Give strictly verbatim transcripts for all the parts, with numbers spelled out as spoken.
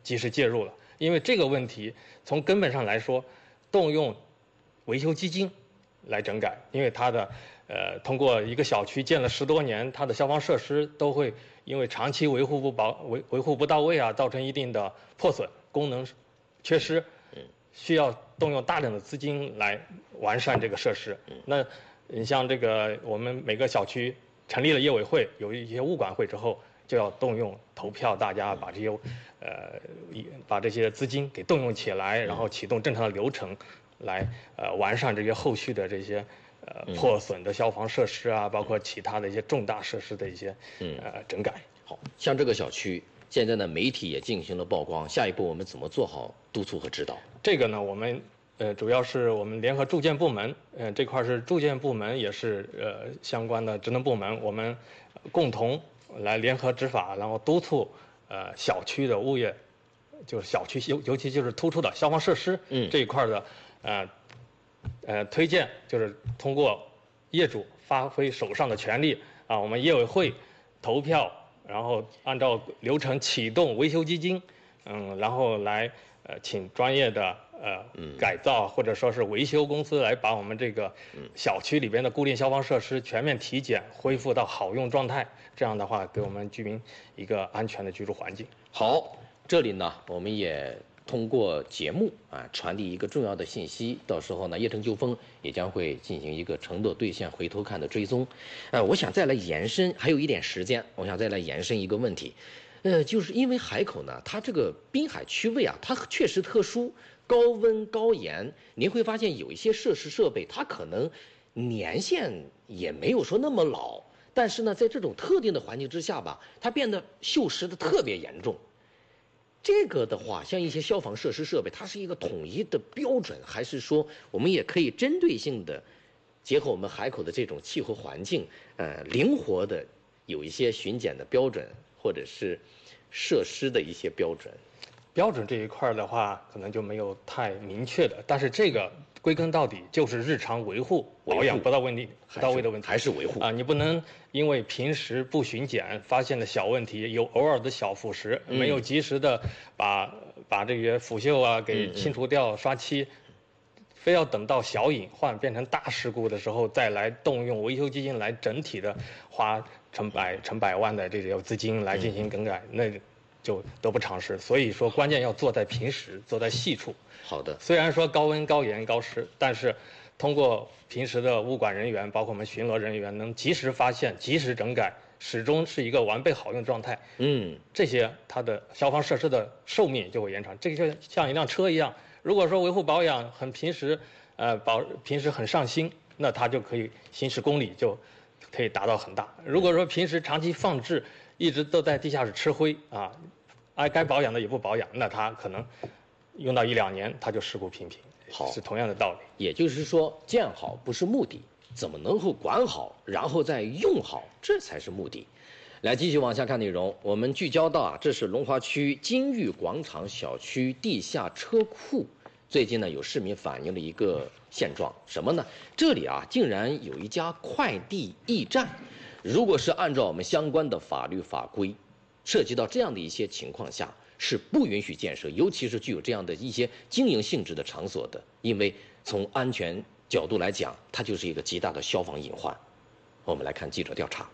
及时介入了。因为这个问题从根本上来说，动用维修基金来整改，因为它的呃通过一个小区建了十多年，它的消防设施都会因为长期维护不保维维护不到位啊，造成一定的破损、功能缺失，需要动用大量的资金来完善这个设施。那你像这个我们每个小区成立了业委会，有一些物管会之后，就要动用投票，大家把这些呃把这些资金给动用起来，然后启动正常的流程，来呃完善这些后续的这些呃破损的消防设施啊，包括其他的一些重大设施的一些呃整改。 好像这个小区现在呢，媒体也进行了曝光，下一步我们怎么做好督促和指导？ 这个呢，我们呃主要是我们联合住建部门，呃这块是住建部门也是呃相关的职能部门，我们共同来联合执法，然后督促呃小区的物业，就是小区尤尤其就是突出的消防设施这一块的呃呃推荐，就是通过业主发挥手上的权利啊，我们业委会投票，然后按照流程启动维修基金，嗯，然后来呃请专业的呃改造或者说是维修公司来把我们这个小区里边的固定消防设施全面体检，恢复到好用状态。这样的话，给我们居民一个安全的居住环境。 好，这里呢，我们也通过节目啊传递一个重要的信息，到时候呢，业成纠纷也将会进行一个承诺兑现回头看的追踪。呃，我想再来延伸，还有一点时间，我想再来延伸一个问题，呃，就是因为海口呢，它这个滨海区位啊，它确实特殊，高温高盐，您会发现有一些设施设备，它可能年限也没有说那么老。但是呢，在这种特定的环境之下吧，它变得锈蚀的特别严重。这个的话，像一些消防设施设备，它是一个统一的标准，还是说我们也可以针对性的结合我们海口的这种气候环境，呃，灵活的有一些巡检的标准，或者是设施的一些标准？ 标准这一块的话，可能就没有太明确的，但是这个归根到底就是日常维护保养不到问题不到位的问题， 还是维护啊！你不能因为平时不巡检发现了小问题，有偶尔的小腐蚀，嗯、没有及时的把把这些腐锈啊给清除掉、嗯嗯、刷漆，非要等到小隐患变成大事故的时候再来动用维修基金来整体的花成百成百万的这些资金来进行更改，嗯、那就得不偿失。所以说，关键要做在平时，做在细处。 好的， 虽然说高温、高盐、高湿，但是通过平时的物管人员，包括我们巡逻人员，能及时发现、及时整改，始终是一个完备好用状态。 嗯， 这些它的消防设施的寿命就会延长。这个就像一辆车一样，如果说维护保养很平时，呃，保平时很上心，那它就可以行驶公里就可以达到很大。如果说平时长期放置，一直都在地下室吃灰啊，爱该保养的也不保养，那它可能用到一两年，它就事故频频。 好， 是同样的道理。 也就是说，建好不是目的，怎么能够管好，然后再用好，这才是目的。来，继续往下看内容，我们聚焦到啊，这是龙华区金玉广场小区地下车库。最近呢，有市民反映了一个现状，什么呢？这里啊，竟然有一家快递驿站。如果是按照我们相关的法律法规，涉及到这样的一些情况下，是不允许建设，尤其是具有这样的一些经营性质的场所的，因为从安全角度来讲，它就是一个极大的消防隐患。我们来看记者调查。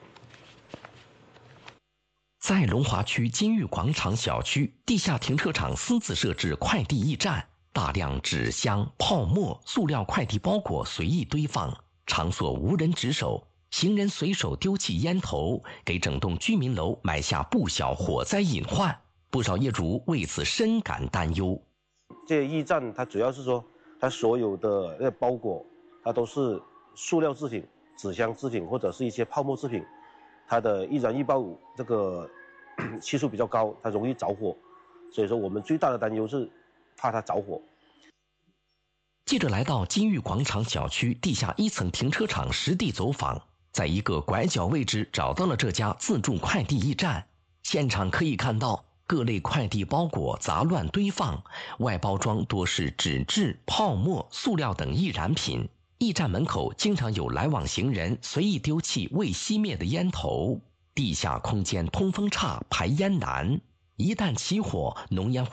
在龙华区金玉广场小区地下停车场私自设置快递驿站，大量纸箱、泡沫、塑料快递包裹随意堆放，场所无人值守，行人随手丢弃烟头，给整栋居民楼埋下不小火灾隐患。不少业主为此深感担忧。 这驿站它主要是说，它所有的那个包裹，它都是塑料制品、纸箱制品或者是一些泡沫制品，它的易燃易爆这个系数比较高，它容易着火，所以说我们最大的担忧是怕它着火。 记者来到金玉广场小区地下一层停车场实地走访，在一个拐角位置找到了这家自助快递驿站。现场可以看到各类快递包裹杂乱堆放，外包装多是纸质、泡沫、塑料等易燃品。驿站门口经常有来往行人随意丢弃未熄灭的烟头，地下空间通风差，排烟难，一旦起火，浓烟会